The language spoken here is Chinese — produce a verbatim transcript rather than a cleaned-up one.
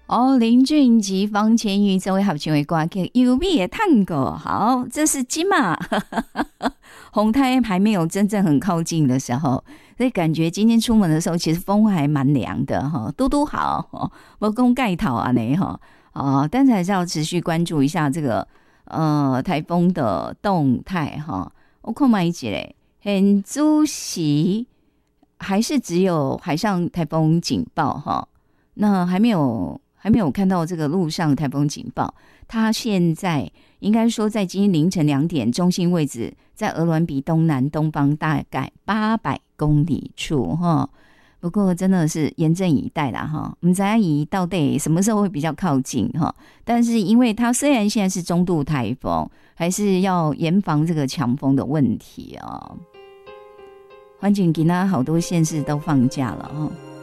哦，林俊杰、方千玉这位合唱的歌曲《优美的探戈》，好，这是金马红太还没有真正很靠近的时候，所以感觉今天出门的时候，其实风还蛮凉的哈。嘟嘟好，我讲盖头啊呢哈，哦，但是还是要持续关注一下这个呃台风的动态哈。我看买一集嘞，很主席还是只有海上台风警报哈，那还没有。还没有看到这个陆上台风警报，它现在应该说在今天凌晨两点，中心位置在鹅銮鼻东南东方大概八百公里处哈。不过真的是严阵以待啦哈，我们在以到底什么时候会比较靠近哈？但是因为它虽然现在是中度台风，还是要严防这个强风的问题啊。环境今天好多县市都放假了哈。